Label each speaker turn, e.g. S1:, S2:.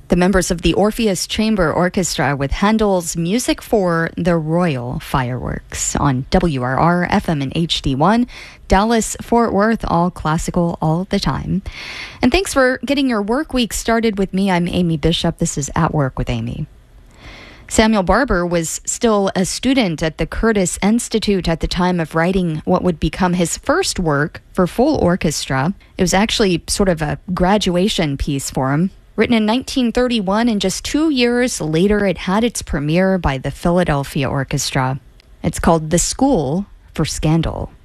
S1: The members of the Orpheus Chamber Orchestra with Handel's Music for the Royal Fireworks on WRR FM and HD1, Dallas, Fort Worth, all classical all the time. And thanks for getting your work week started with me. I'm Amy Bishop. This is At Work with Amy. Samuel Barber was still a student at the Curtis Institute at the time of writing what would become his first work for full orchestra. It was actually sort of a graduation piece for him. Written in 1931, and just 2 years later, it had its premiere by the Philadelphia Orchestra. It's called The School for Scandal.